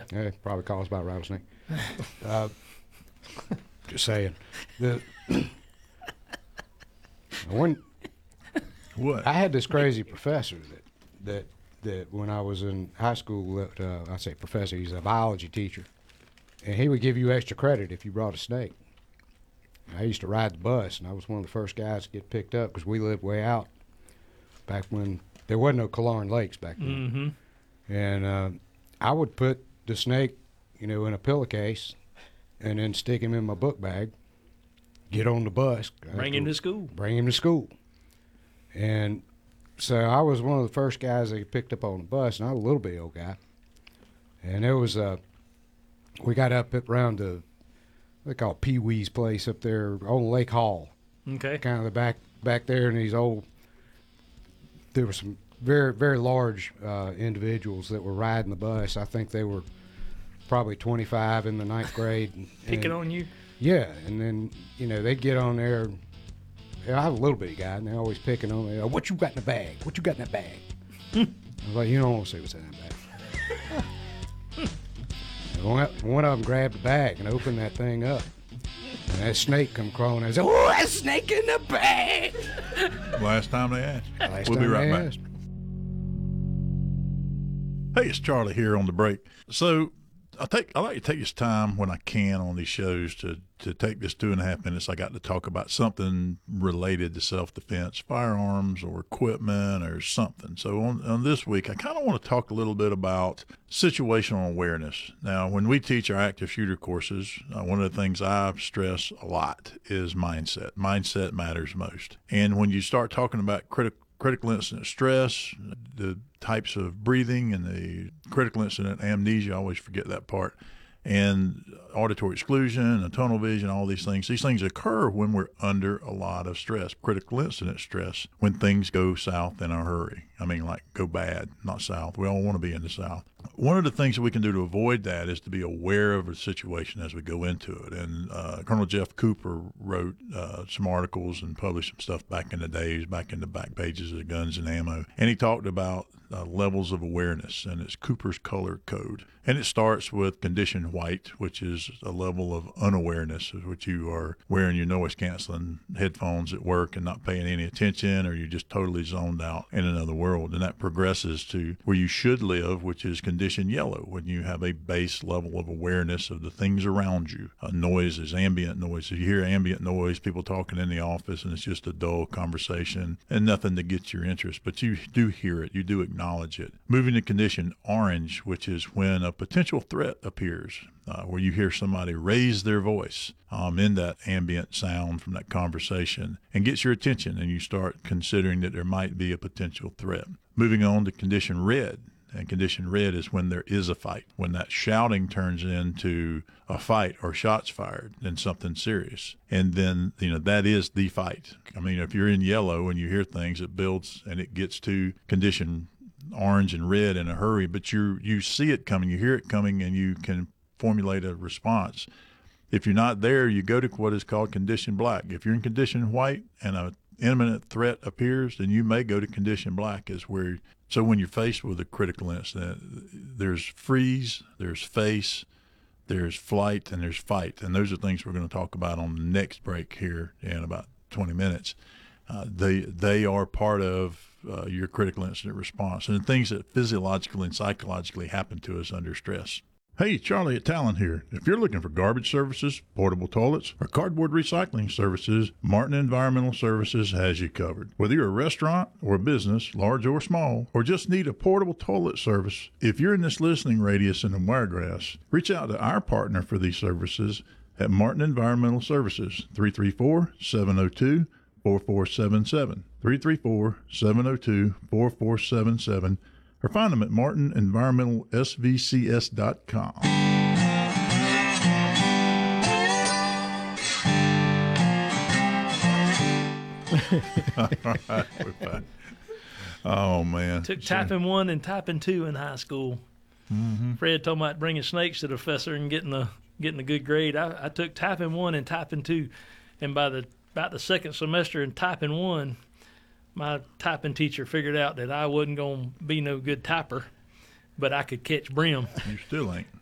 Yeah, probably caused by a rattlesnake. Just saying. When What? I had this crazy professor that when I was in high school, I say professor, he's a biology teacher, and he would give you extra credit if you brought a snake. I used to ride the bus, and I was one of the first guys to get picked up because we lived way out back when there wasn't no Killearn Lakes back then. Mm-hmm. And I would put the snake, in a pillowcase and then stick him in my book bag, get on the bus. Bring him to school. Bring him to school. And so I was one of the first guys that picked up on the bus, and I was a little bitty old guy. And it was, we got up around the, they call it Pee Wee's place up there on Lake Hall. Okay. Kind of the back there in these old, there were some very, very large individuals that were riding the bus. I think they were probably 25 in the ninth grade. Picking on you? Yeah, and then, they'd get on there. I was a little bitty guy, and they're always picking on me. What you got in the bag? What you got in that bag? I was like, you don't want to see what's in that bag. One of them grabbed the bag and opened that thing up. And that snake come crawling. I said, "Oh, that snake in the bag!" Last time they asked. We'll Last be right time they back. asked. Hey, it's Charlie here on the break. So I like to take this time when I can on these shows to take this 2.5 minutes. I got to talk about something related to self-defense, firearms or equipment or something. So on this week, I kind of want to talk a little bit about situational awareness. Now, when we teach our active shooter courses, one of the things I stress a lot is mindset. Mindset matters most. And when you start talking about critical incident stress, the types of breathing and the critical incident amnesia, I always forget that part, and auditory exclusion and tunnel vision, all these things occur when we're under a lot of stress, critical incident stress, when things go south in a hurry. I mean, like go bad, not south. We all want to be in the south. One of the things that we can do to avoid that is to be aware of a situation as we go into it. And Colonel Jeff Cooper wrote some articles and published some stuff back in the days, back in the back pages of Guns and Ammo. And he talked about levels of awareness, and it's Cooper's color code. And it starts with condition white, which is a level of unawareness, which you are wearing your noise canceling headphones at work and not paying any attention, or you're just totally zoned out in another world. And that progresses to where you should live, which is condition yellow, when you have a base level of awareness of the things around you. Noise is ambient noise. If you hear ambient noise, people talking in the office, and it's just a dull conversation and nothing to get your interest, but you do hear it, you do acknowledge it. Moving to condition orange, which is when a potential threat appears, where you hear somebody raise their voice in that ambient sound from that conversation and gets your attention, and you start considering that there might be a potential threat. Moving on to condition red. And condition red is when there is a fight, when that shouting turns into a fight or shots fired, then something serious. And then, that is the fight. I mean, if you're in yellow and you hear things, it builds and it gets to condition orange and red in a hurry, but you see it coming, you hear it coming, and you can formulate a response. If you're not there, you go to what is called condition black. If you're in condition white and an imminent threat appears, then you may go to condition black, so when you're faced with a critical incident, there's freeze, there's face, there's flight, and there's fight. And those are things we're going to talk about on the next break here in about 20 minutes. They are part of your critical incident response and things that physiologically and psychologically happen to us under stress. Hey, Charlie at Talon here. If you're looking for garbage services, portable toilets, or cardboard recycling services, Martin Environmental Services has you covered. Whether you're a restaurant or a business, large or small, or just need a portable toilet service, if you're in this listening radius in the Wiregrass, reach out to our partner for these services at Martin Environmental Services, 334-702-4477, 334-702-4477, or find them at martinenvironmentalsvcs.com. All right, we're back. Oh, man. Took typing 1 and typing 2 in high school. Mm-hmm. Fred told me about bringing snakes to the professor and getting a good grade. I took typing 1 and typing 2, and by about the second semester in typing 1, my typing teacher figured out that I wasn't going to be no good typer, but I could catch brim. You still ain't.